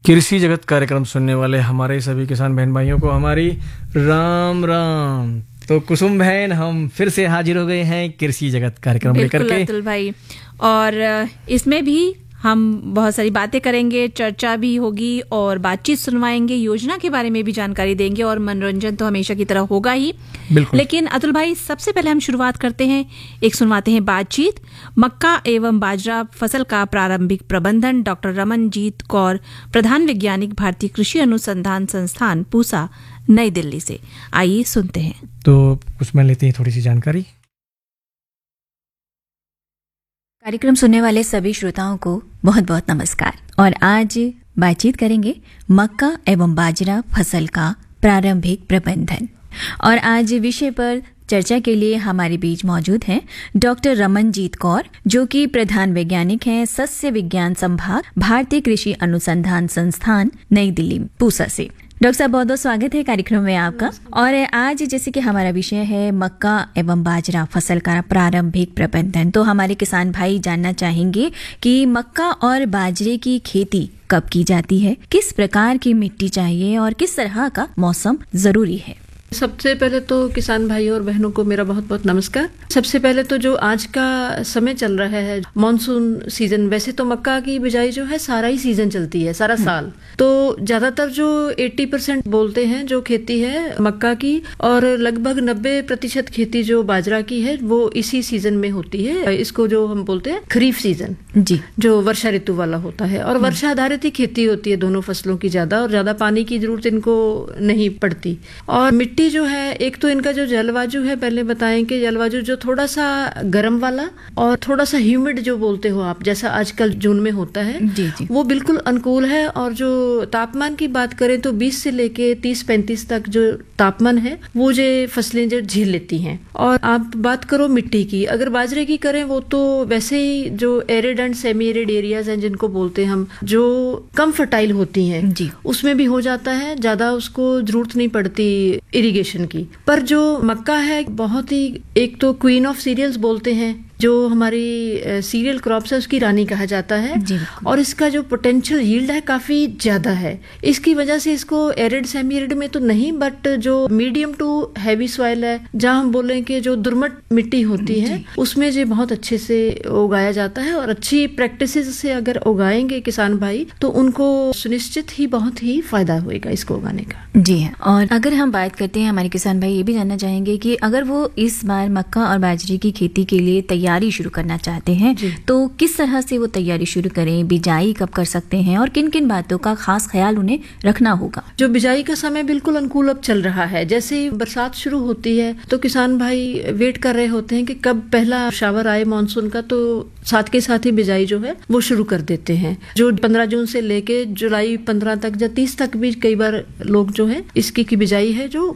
कृषि जगत कार्यक्रम सुनने वाले हमारे सभी किसान बहन भाइयों को हमारी राम राम। तो कुसुम बहन, हम फिर से हाजिर हो गए हैं कृषि जगत कार्यक्रम लेकर के। अतुल भाई, और इसमें भी हम बहुत सारी बातें करेंगे, चर्चा भी होगी और बातचीत सुनवाएंगे, योजना के बारे में भी जानकारी देंगे और मनोरंजन तो हमेशा की तरह होगा ही। बिल्कुल। लेकिन अतुल भाई, सबसे पहले हम शुरुआत करते हैं, एक सुनवाते हैं बातचीत मक्का एवं बाजरा फसल का प्रारंभिक प्रबंधन, डॉक्टर रमनजीत कौर, प्रधान वैज्ञानिक, भारतीय कृषि अनुसंधान संस्थान पूसा, नई दिल्ली से। आइए सुनते हैं। तो उसमें लेते हैं थोड़ी सी जानकारी। कार्यक्रम सुनने वाले सभी श्रोताओं को बहुत बहुत नमस्कार। और आज बातचीत करेंगे मक्का एवं बाजरा फसल का प्रारंभिक प्रबंधन। और आज विषय पर चर्चा के लिए हमारे बीच मौजूद हैं डॉक्टर रमनजीत कौर, जो कि प्रधान वैज्ञानिक हैं सस्य विज्ञान संभाग, भारतीय कृषि अनुसंधान संस्थान, नई दिल्ली पूसा से। डॉक्टर साहब, बहुत बहुत स्वागत है कार्यक्रम में आपका। और आज जैसे कि हमारा विषय है मक्का एवं बाजरा फसल का प्रारंभिक प्रबंधन, तो हमारे किसान भाई जानना चाहेंगे कि मक्का और बाजरे की खेती कब की जाती है, किस प्रकार की मिट्टी चाहिए और किस तरह का मौसम जरूरी है। सबसे पहले तो किसान भाइयों और बहनों को मेरा बहुत बहुत नमस्कार। सबसे पहले तो जो आज का समय चल रहा है मॉनसून सीजन, वैसे तो मक्का की बिजाई जो है सारा ही सीजन चलती है, सारा साल। तो ज्यादातर जो 80% बोलते हैं जो खेती है मक्का की, और लगभग 90% खेती जो बाजरा की है वो इसी सीजन में होती है। इसको जो हम बोलते हैं खरीफ सीजन जी, जो वर्षा ऋतु वाला होता है। और वर्षा आधारित ही खेती होती है दोनों फसलों की, ज्यादा और ज्यादा पानी की जरूरत इनको नहीं पड़ती। और मिट्टी जो है, एक तो इनका जो जलवायु है, पहले बताएं कि जलवायु जो थोड़ा सा गर्म वाला और थोड़ा सा ह्यूमिड जो बोलते हो आप, जैसा आजकल जून में होता है जी जी, वो बिल्कुल अनुकूल है। और जो तापमान की बात करें तो 20 से लेके 30-35 तक जो तापमान है वो जो फसलें जो झेल लेती हैं। और आप बात करो मिट्टी की, अगर बाजरे की करें वो तो वैसे ही जो arid and semi arid areas हैं जिनको बोलते हैं हम, जो कम फर्टाइल होती हैं जी, उसमें भी हो जाता है, ज्यादा उसको जरूरत नहीं पड़ती इरिगेशन की। पर जो मक्का है बहुत ही, एक तो क्वीन ऑफ सीरियल्स बोलते हैं, जो हमारी सीरियल क्रॉप्स है उसकी रानी कहा जाता है। और इसका जो पोटेंशियल यील्ड है काफी ज्यादा है। इसकी वजह से इसको एरिड सेमी एरिड में तो नहीं, बट जो मीडियम टू हैवी सॉइल है, जहां हम बोले कि जो दुर्मट मिट्टी होती है उसमें जो बहुत अच्छे से उगाया जाता है। और अच्छी प्रैक्टिसेस से अगर उगाएंगे किसान भाई तो उनको सुनिश्चित ही बहुत ही फायदा होगा इसको उगाने का। जी हाँ। और अगर हम बात करते हैं, हमारे किसान भाई ये भी जानना चाहेंगे कि अगर वो इस बार मक्का और बाजरे की खेती के लिए तैयारी शुरू करना चाहते हैं तो किस तरह से वो तैयारी शुरू करें, बिजाई कब कर सकते हैं और किन किन बातों का खास ख्याल उन्हें रखना होगा। जो बिजाई का समय बिल्कुल अनुकूल अब चल रहा है। जैसे ही बरसात शुरू होती है तो किसान भाई वेट कर रहे होते हैं कि कब पहला शावर आए मॉनसून का, तो साथ के साथ ही बिजाई जो है वो शुरू कर देते हैं। जो 15 जून से लेके जुलाई 15 तक या 30 तक भी कई बार लोग जो है इसकी की बिजाई है जो